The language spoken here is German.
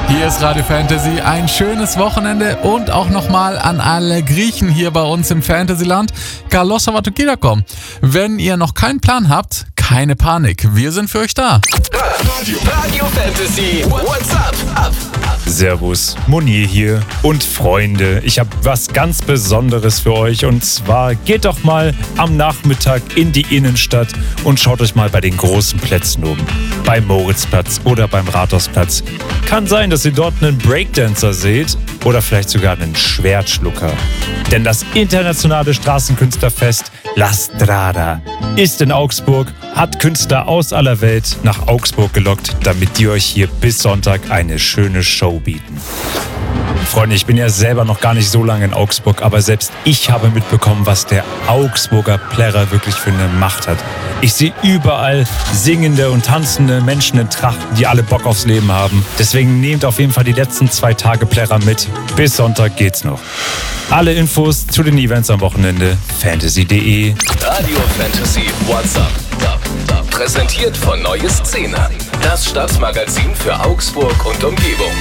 Hier ist Radio Fantasy, ein schönes Wochenende und auch nochmal an alle Griechen hier bei uns im Fantasyland. Καλώς Σαββατοκύριακο. Wenn ihr noch keinen Plan habt, keine Panik, wir sind für euch da. Radio Fantasy, what's up? Servus, Monier hier und Freunde, ich habe was ganz Besonderes für euch und zwar geht doch mal am Nachmittag in die Innenstadt und schaut euch mal bei den großen Plätzen um. Beim Moritzplatz oder beim Rathausplatz. Kann sein, dass ihr dort einen Breakdancer seht oder vielleicht sogar einen Schwertschlucker. Denn das internationale Straßenkünstlerfest La Strada ist in Augsburg, hat Künstler aus aller Welt nach Augsburg gelockt, damit die euch hier bis Sonntag eine schöne Show bieten. Freunde, ich bin ja selber noch gar nicht so lange in Augsburg, aber selbst ich habe mitbekommen, was der Augsburger Plärrer wirklich für eine Macht hat. Ich sehe überall singende und tanzende Menschen in Trachten, die alle Bock aufs Leben haben. Deswegen nehmt auf jeden Fall die letzten 2 Tage Plärrer mit. Bis Sonntag geht's noch. Alle Infos zu den Events am Wochenende fantasy.de. Radio Fantasy, what's up? Präsentiert von Neue Szene, das Stadtmagazin für Augsburg und Umgebung.